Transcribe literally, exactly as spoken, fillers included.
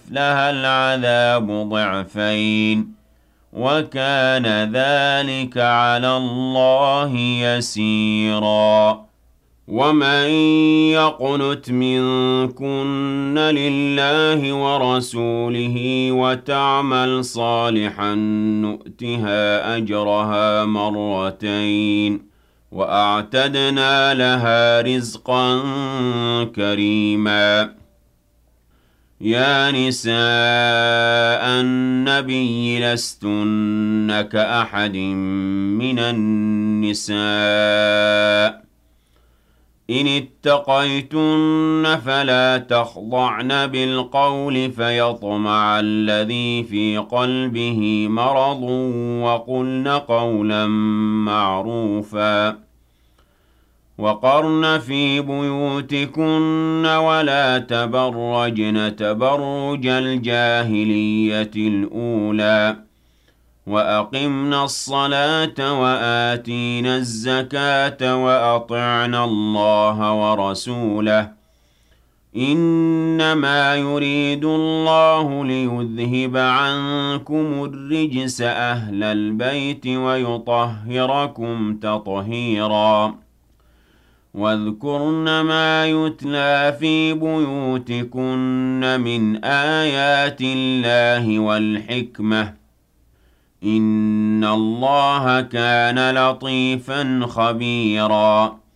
مثلها العذاب ضعفين وكان ذلك على الله يسيرا ومن يقنت منكن لله ورسوله وتعمل صالحا نؤتها أجرها مرتين وأعتدنا لها رزقا كريما يا نساء النبي لستن كأحد من النساء إن اتقيتن فلا تخضعن بالقول فيطمع الذي في قلبه مرض وقلن قولا معروفا وقرن في بيوتكن ولا تبرجن تبرج الجاهلية الأولى وأقمنا الصلاة وآتينا الزكاة وأطعنا الله ورسوله إنما يريد الله ليذهب عنكم الرجس أهل البيت ويطهركم تطهيرا واذكرن ما يتلى في بيوتكن من آيات الله والحكمة إن الله كان لطيفا خبيرا